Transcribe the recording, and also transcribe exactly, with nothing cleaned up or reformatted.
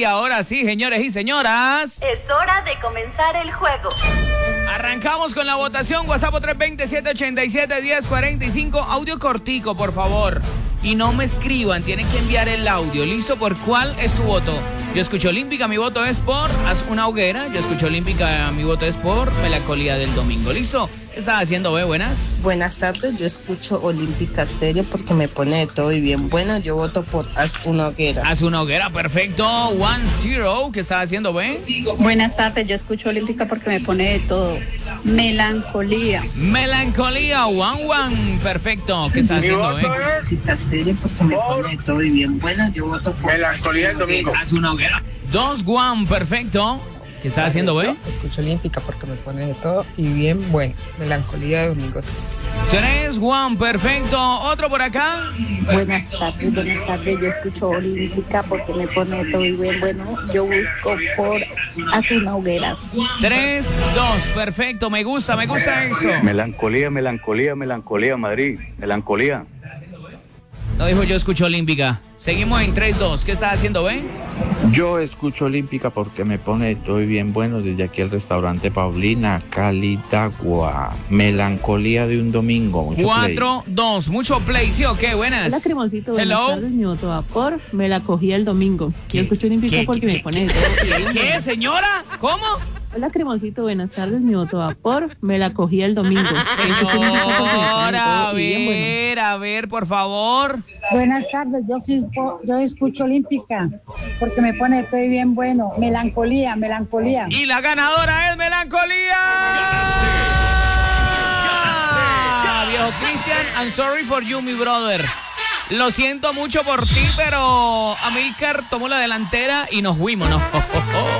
Y ahora sí, señores y señoras, es hora de comenzar el juego. Arrancamos con la votación. WhatsApp tres dos cero, siete ocho siete, uno cero cuatro cinco. Audio cortico, por favor. Y no me escriban, tienen que enviar el audio. ¿Listo? ¿Por cuál es su voto? Yo escucho Olímpica, mi voto es por Haz una hoguera. Yo escucho Olímpica, mi voto es por Melancolía del Domingo. ¿Listo? ¿Qué estás haciendo, ve? Buenas. Buenas tardes, yo escucho Olímpica Stereo porque me pone de todo y bien bueno. Yo voto por Haz una hoguera. Haz una hoguera, perfecto. One Zero, ¿qué estás haciendo, ve? Buenas tardes, yo escucho Olímpica porque me pone de todo. Melancolía. Melancolía, One One, perfecto. ¿Qué estás haciendo, ve? Olímpica Stereo porque me pone de todo y bien bueno. Yo voto por Melancolía del Domingo. Haz una hoguera. Dos One, perfecto. ¿Qué estás haciendo, ve? Escucho Olímpica porque me pone de todo y bien bueno. Melancolía de Domingo tres. Tres One, perfecto. Otro por acá. Buenas tardes, buenas tardes. Yo escucho Olímpica porque me pone de todo y bien bueno. Yo busco por Haz una hoguera. Tres, dos, perfecto. Me gusta, me gusta eso. Melancolía, melancolía, melancolía, Madrid. Melancolía. No dijo yo escucho Olímpica. Seguimos en tres dos. ¿Qué estás haciendo, ve? Yo escucho Olímpica porque me pone todo bien bueno desde aquí el restaurante Paulina, Calidagua. Melancolía de un domingo. Mucho Cuatro, dos. Mucho play, ¿sí o qué? Buenas. Hola, Cremoncito. Buenas Hello. tardes. Mi voto va por Me la cogí el domingo. ¿Qué? Yo escucho Olímpica ¿Qué? porque ¿Qué? me pone de todo. ¿Qué, ¿Qué, señora? ¿Cómo? Hola, Cremoncito. Buenas tardes. Mi voto va por Me la cogí el domingo. Señora, a ver, a ver, por favor. Buenas tardes, yo, yo escucho Olímpica porque me pone todo bien bueno. Melancolía, melancolía. Y la ganadora es Melancolía. ¡Ganaste! ¡Ganaste! Viejo Cristian, I'm sorry for you, mi brother. Lo siento mucho por ti, pero Amílcar tomó la delantera y nos fuimos, ¿no?